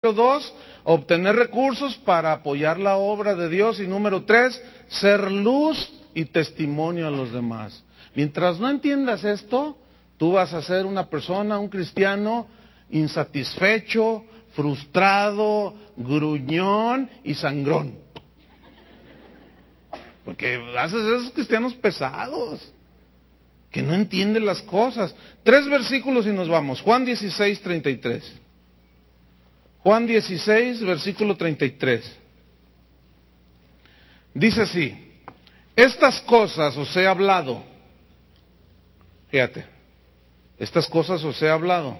Número 2, obtener recursos para apoyar la obra de Dios. Y número 3, ser luz y testimonio a los demás. Mientras no entiendas esto, tú vas a ser una persona, un cristiano insatisfecho, frustrado, gruñón y sangrón. Porque haces esos cristianos pesados, que no entienden las cosas. 3 versículos y nos vamos. Juan 16, 33. Juan 16, versículo 33. Dice así: estas cosas os he hablado. Fíjate, estas cosas os he hablado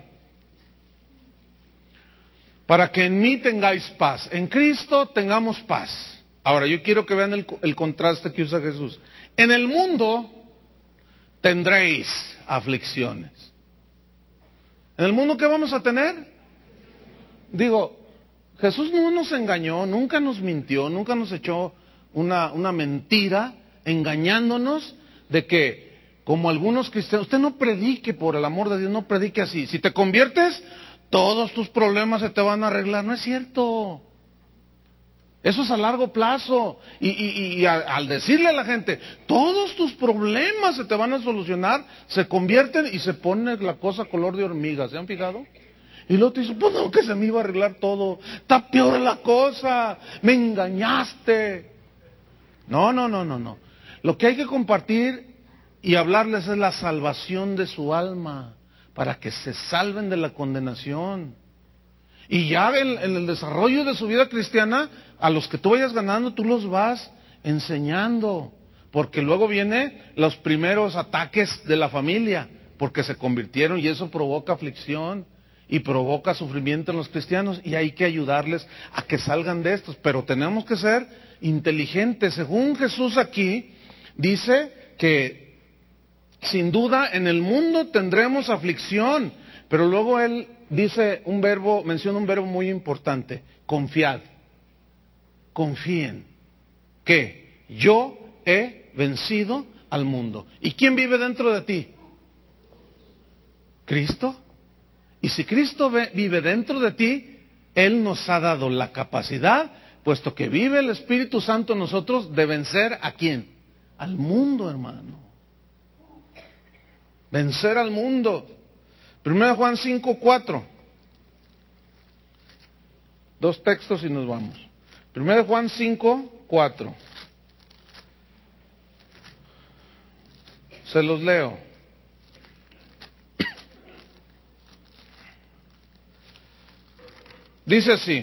para que en mí tengáis paz. En Cristo tengamos paz. Ahora, yo quiero que vean el contraste que usa Jesús. En el mundo tendréis aflicciones. ¿En el mundo qué vamos a tener? Digo, Jesús no nos engañó, nunca nos mintió, nunca nos echó una mentira, engañándonos de que, como algunos cristianos, usted no predique, por el amor de Dios, no predique así. Si te conviertes, todos tus problemas se te van a arreglar. No es cierto. Eso es a largo plazo. Y al decirle a la gente, todos tus problemas se te van a solucionar, se convierten y se pone la cosa color de hormiga. ¿Se han fijado? Y luego te dice, pues no, que se me iba a arreglar todo. Está peor la cosa. Me engañaste. No. Lo que hay que compartir y hablarles es la salvación de su alma, para que se salven de la condenación. Y ya en el desarrollo de su vida cristiana, a los que tú vayas ganando, tú los vas enseñando. Porque luego vienen los primeros ataques de la familia, porque se convirtieron y eso provoca aflicción y provoca sufrimiento en los cristianos. Y hay que ayudarles a que salgan de estos. Pero tenemos que ser inteligentes. Según Jesús aquí, dice que sin duda en el mundo tendremos aflicción. Pero luego él dice menciona un verbo muy importante: confiad. Confíen que yo he vencido al mundo. ¿Y quién vive dentro de ti? Cristo. Y si Cristo vive dentro de ti, Él nos ha dado la capacidad, puesto que vive el Espíritu Santo en nosotros, de vencer ¿a quién? Al mundo, hermano. Vencer al mundo. 1 Juan 5, 4. 2 textos y nos vamos. 1 Juan 5, 4. Se los leo. Dice así: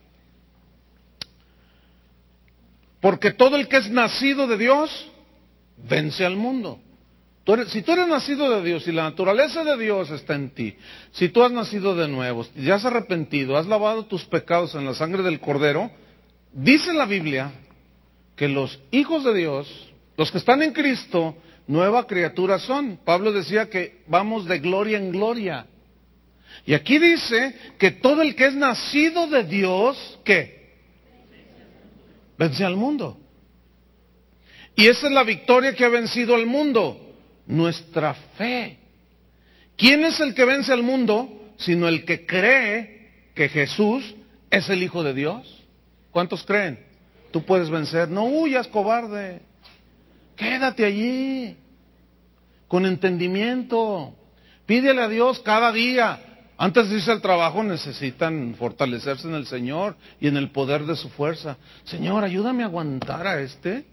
porque todo el que es nacido de Dios vence al mundo. Si tú eres nacido de Dios y la naturaleza de Dios está en ti, si tú has nacido de nuevo, ya has arrepentido, has lavado tus pecados en la sangre del Cordero, dice la Biblia que los hijos de Dios, los que están en Cristo, nueva criatura son. Pablo decía que vamos de gloria en gloria. Y aquí dice que todo el que es nacido de Dios, ¿qué? Vence al mundo. Y esa es la victoria que ha vencido al mundo. Nuestra fe. ¿Quién es el que vence al mundo? Sino el que cree que Jesús es el Hijo de Dios. ¿Cuántos creen? Tú puedes vencer. No huyas, cobarde. Quédate allí. Con entendimiento. Pídele a Dios cada día. Antes de irse al trabajo necesitan fortalecerse en el Señor y en el poder de su fuerza. Señor, ayúdame a aguantar a este.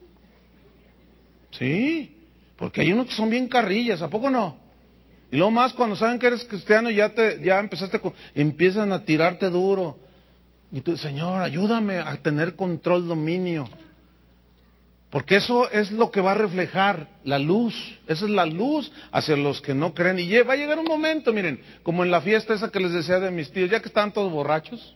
Sí. Porque hay unos que son bien carrillas, ¿a poco no? Y luego más cuando saben que eres cristiano ya empiezan a tirarte duro. Y tú, Señor, ayúdame a tener control, dominio. Porque eso es lo que va a reflejar la luz. Esa es la luz hacia los que no creen. Y va a llegar un momento, miren, como en la fiesta esa que les decía de mis tíos, ya que estaban todos borrachos,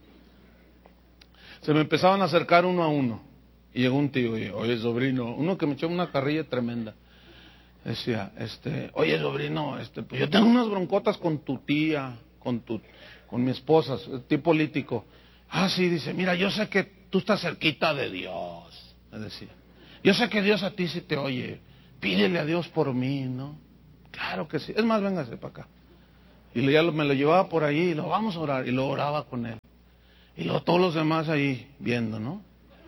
se me empezaban a acercar uno a uno. Y llegó un tío y, oye, sobrino, uno que me echó una carrilla tremenda. Decía, oye, sobrino, pues yo tengo unas broncotas con tu tía, con mi esposa, tipo político. Ah, sí, dice, mira, yo sé que tú estás cerquita de Dios, me decía. Yo sé que Dios a ti sí te oye. Pídele a Dios por mí, ¿no? Claro que sí. Es más, véngase para acá. Y me lo llevaba por ahí y lo vamos a orar. Y lo oraba con él. Y luego todos los demás ahí viendo, ¿no?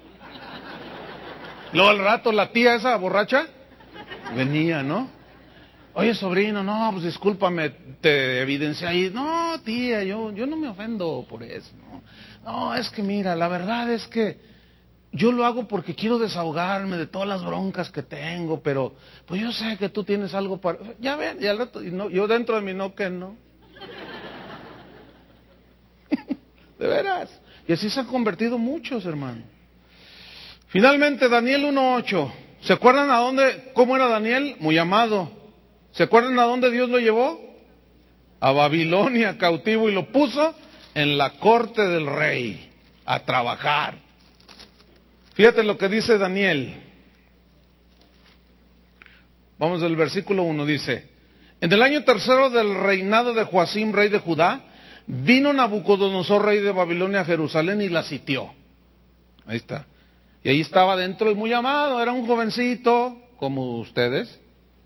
Luego al rato la tía esa borracha venía, ¿no? Oye, sobrino, no, pues discúlpame, te evidencié ahí. No, tía, yo no me ofendo por eso, ¿no? No, es que mira, la verdad es que yo lo hago porque quiero desahogarme de todas las broncas que tengo, pero pues yo sé que tú tienes algo para... Ya ven, y al rato, y no, yo dentro de mí no, que no. De veras. Y así se han convertido muchos, hermano. Finalmente, Daniel 1:8. ¿Se acuerdan cómo era Daniel? Muy amado. ¿Se acuerdan a dónde Dios lo llevó? A Babilonia, cautivo, y lo puso en la corte del rey, a trabajar. Fíjate lo que dice Daniel. Vamos del versículo 1, dice: en el año tercero del reinado de Joacim, rey de Judá, vino Nabucodonosor, rey de Babilonia, a Jerusalén y la sitió. Ahí está. Y ahí estaba dentro el muy amado, era un jovencito, como ustedes.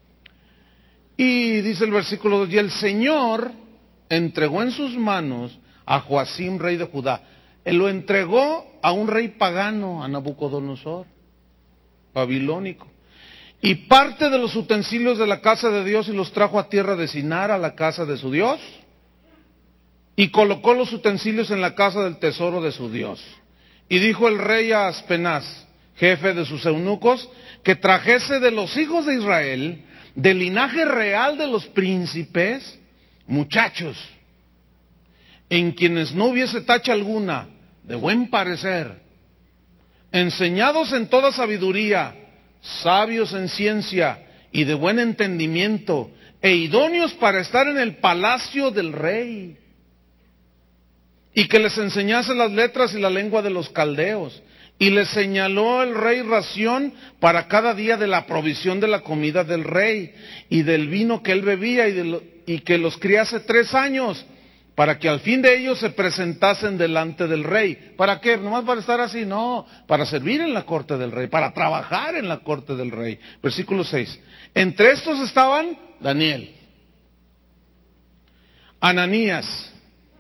Y dice el versículo 2, y el Señor entregó en sus manos a Joacim, rey de Judá. Él lo entregó a un rey pagano, a Nabucodonosor, babilónico. Y parte de los utensilios de la casa de Dios y los trajo a tierra de Sinar, a la casa de su Dios. Y colocó los utensilios en la casa del tesoro de su Dios. Y dijo el rey a Aspenaz, jefe de sus eunucos, que trajese de los hijos de Israel, del linaje real de los príncipes, muchachos, en quienes no hubiese tacha alguna, de buen parecer, enseñados en toda sabiduría, sabios en ciencia y de buen entendimiento, e idóneos para estar en el palacio del rey, y que les enseñase las letras y la lengua de los caldeos. Y les señaló el rey ración para cada día de la provisión de la comida del rey, y del vino que él bebía, y que los criase 3 años, para que al fin de ellos se presentasen delante del rey. ¿Para qué? ¿Nomás para estar así? No, para servir en la corte del rey, para trabajar en la corte del rey. Versículo 6. Entre estos estaban Daniel, Ananías,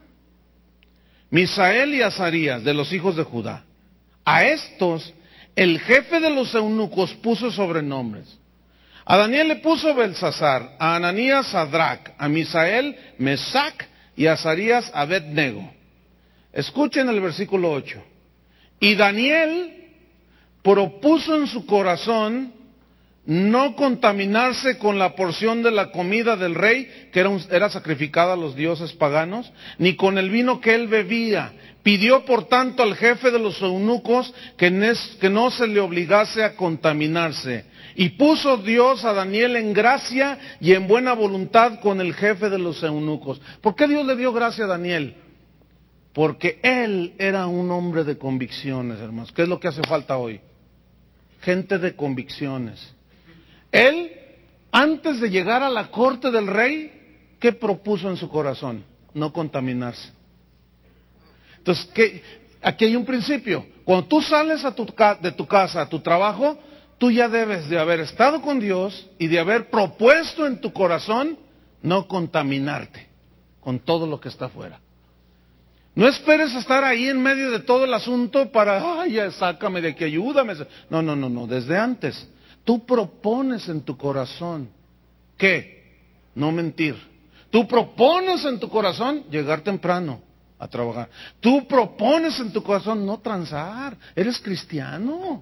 Misael y Azarías, de los hijos de Judá. A estos, el jefe de los eunucos puso sobrenombres. A Daniel le puso Belsasar, a Ananías Sadrac, a Misael Mesac y a Azarías Abednego. Escuchen el versículo 8. Y Daniel propuso en su corazón no contaminarse con la porción de la comida del rey, que era sacrificada a los dioses paganos, ni con el vino que él bebía. Pidió por tanto al jefe de los eunucos que no se le obligase a contaminarse. Y puso Dios a Daniel en gracia y en buena voluntad con el jefe de los eunucos. ¿Por qué Dios le dio gracia a Daniel? Porque él era un hombre de convicciones, hermanos. ¿Qué es lo que hace falta hoy? Gente de convicciones. Él, antes de llegar a la corte del rey, ¿qué propuso en su corazón? No contaminarse. Entonces, aquí hay un principio. Cuando tú sales de tu casa, a tu trabajo, tú ya debes de haber estado con Dios y de haber propuesto en tu corazón no contaminarte con todo lo que está afuera. No esperes estar ahí en medio de todo el asunto para, ay, ya sácame de aquí, ayúdame. No, desde antes. Tú propones en tu corazón, ¿qué? No mentir. Tú propones en tu corazón llegar temprano a trabajar. Tú propones en tu corazón no transar. Eres cristiano.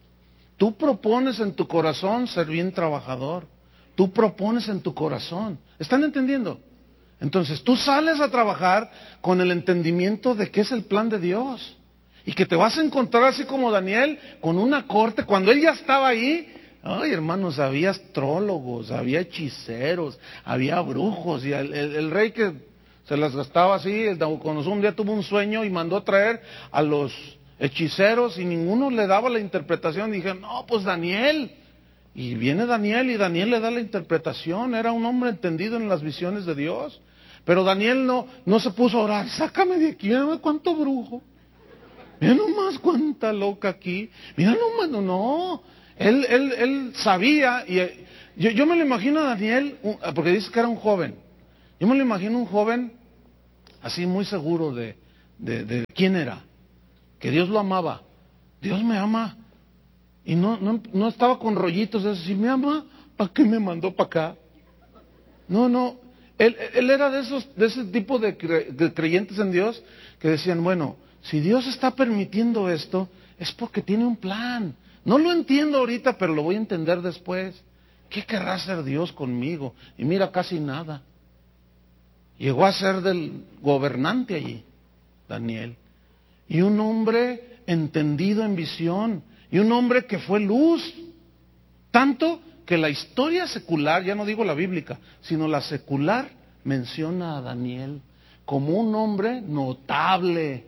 Tú propones en tu corazón ser bien trabajador. Tú propones en tu corazón. ¿Están entendiendo? Entonces tú sales a trabajar con el entendimiento de que es el plan de Dios. Y que te vas a encontrar así como Daniel, con una corte. Cuando él ya estaba ahí, ay, hermanos, había astrólogos, había hechiceros, había brujos. Y el rey que se las gastaba así, el Nabucodonosor un día tuvo un sueño y mandó traer a los hechiceros y ninguno le daba la interpretación. Y dije, no, pues Daniel. Y viene Daniel y Daniel le da la interpretación. Era un hombre entendido en las visiones de Dios. Pero Daniel no se puso a orar, sácame de aquí, mira cuánto brujo. Mira nomás cuánta loca aquí. Mira nomás, no. Él sabía, y yo me lo imagino a Daniel, porque dice que era un joven. Yo me lo imagino un joven así muy seguro de quién era, que Dios lo amaba. Dios me ama. Y no estaba con rollitos de eso. Si me ama, ¿para qué me mandó para acá? No. Él era de ese tipo de creyentes en Dios que decían, bueno, si Dios está permitiendo esto, es porque tiene un plan. No lo entiendo ahorita, pero lo voy a entender después. ¿Qué querrá hacer Dios conmigo? Y mira, casi nada. Llegó a ser del gobernante allí, Daniel. Y un hombre entendido en visión. Y un hombre que fue luz. Tanto que la historia secular, ya no digo la bíblica, sino la secular, menciona a Daniel como un hombre notable,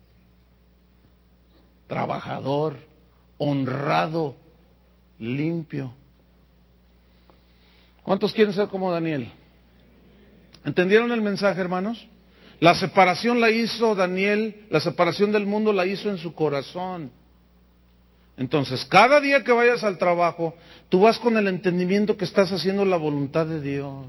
trabajador, honrado, limpio. ¿Cuántos quieren ser como Daniel? ¿Entendieron el mensaje, hermanos? La separación la hizo Daniel, la separación del mundo la hizo en su corazón. Entonces, cada día que vayas al trabajo, tú vas con el entendimiento que estás haciendo la voluntad de Dios.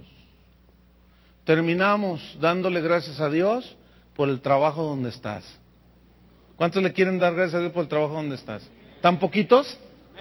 Terminamos dándole gracias a Dios por el trabajo donde estás. ¿Cuántos le quieren dar gracias a Dios por el trabajo donde estás? ¿Tan poquitos?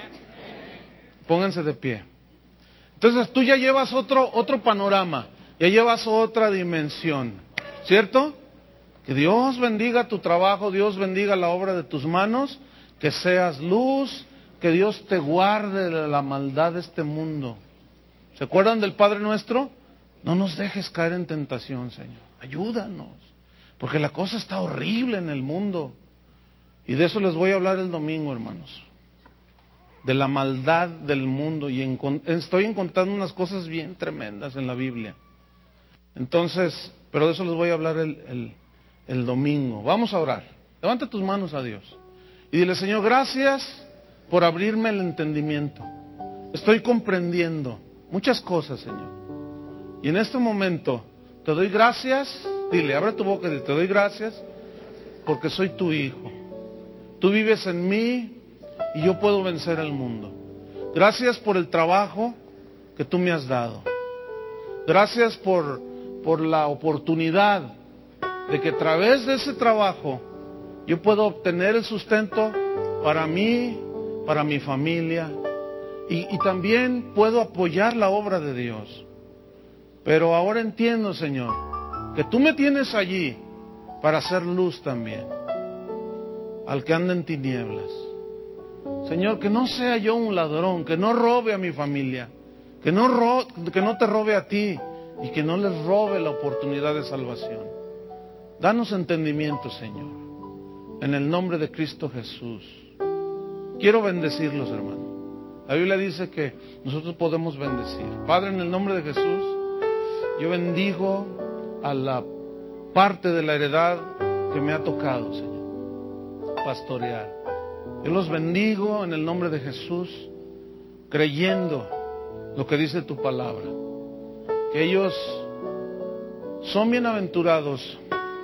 Pónganse de pie. Entonces tú ya llevas otro panorama, ya llevas otra dimensión, ¿cierto? Que Dios bendiga tu trabajo, Dios bendiga la obra de tus manos, que seas luz, que Dios te guarde de la maldad de este mundo. ¿Se acuerdan del Padre Nuestro? No nos dejes caer en tentación, Señor. Ayúdanos, porque la cosa está horrible en el mundo. Y de eso les voy a hablar el domingo, hermanos. De la maldad del mundo. Y estoy encontrando unas cosas bien tremendas en la Biblia. Entonces, pero de eso les voy a hablar el domingo. Vamos a orar. Levanta tus manos a Dios. Y dile, Señor, gracias por abrirme el entendimiento. Estoy comprendiendo muchas cosas, Señor. Y en este momento te doy gracias. Dile, abre tu boca y dile, te doy gracias porque soy tu hijo. Tú vives en mí y yo puedo vencer al mundo. Gracias por el trabajo que tú me has dado. Gracias por la oportunidad de que a través de ese trabajo yo puedo obtener el sustento para mí, para mi familia, y también puedo apoyar la obra de Dios. Pero ahora entiendo, Señor, que tú me tienes allí para hacer luz también al que anda en tinieblas. Señor, que no sea yo un ladrón, que no robe a mi familia, que no te robe a ti y que no les robe la oportunidad de salvación. Danos entendimiento, Señor. En el nombre de Cristo Jesús. Quiero bendecirlos, hermano. La Biblia dice que nosotros podemos bendecir. Padre, en el nombre de Jesús, yo bendigo a la parte de la heredad que me ha tocado, Señor, pastorear. Yo los bendigo en el nombre de Jesús, creyendo lo que dice tu palabra. Que ellos son bienaventurados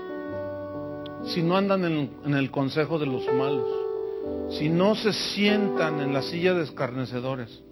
si no andan en el consejo de los malos, si no se sientan en la silla de escarnecedores.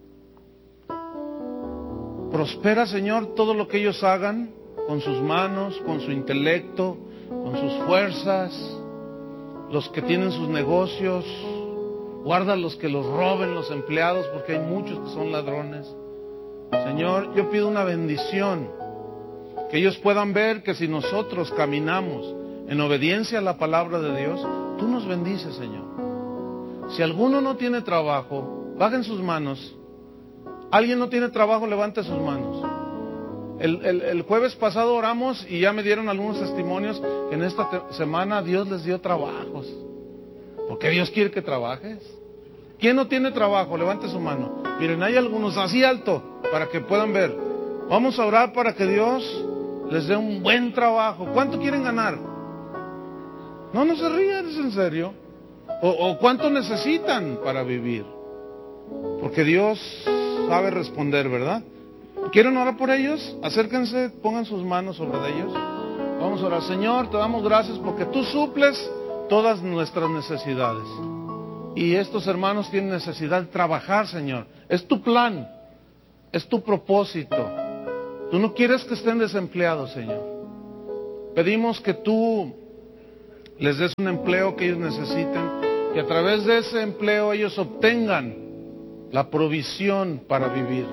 Prospera, Señor, todo lo que ellos hagan con sus manos, con su intelecto, con sus fuerzas. Los que tienen sus negocios, guarda los que los roben los empleados, porque hay muchos que son ladrones. Señor, yo pido una bendición, que ellos puedan ver que si nosotros caminamos en obediencia a la palabra de Dios, tú nos bendices, Señor. Si alguno no tiene trabajo, bajen sus manos. ¿Alguien no tiene trabajo? Levante sus manos. El jueves pasado oramos y ya me dieron algunos testimonios que en esta semana Dios les dio trabajos. Porque Dios quiere que trabajes. ¿Quién no tiene trabajo? Levante su mano. Miren, hay algunos así alto para que puedan ver. Vamos a orar para que Dios les dé un buen trabajo. ¿Cuánto quieren ganar? No se rían, es en serio. ¿O cuánto necesitan para vivir? Porque Dios sabe responder, ¿verdad? ¿Quieren orar por ellos? Acérquense, pongan sus manos sobre ellos. Vamos a orar. Señor, te damos gracias porque tú suples todas nuestras necesidades. Y estos hermanos tienen necesidad de trabajar, Señor. Es tu plan, es tu propósito. Tú no quieres que estén desempleados, Señor. Pedimos que tú les des un empleo que ellos necesiten, que a través de ese empleo ellos obtengan la provisión para vivir,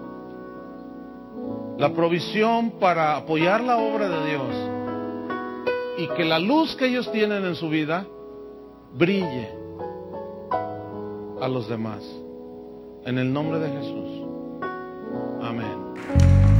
la provisión para apoyar la obra de Dios, y que la luz que ellos tienen en su vida brille a los demás. En el nombre de Jesús. Amén.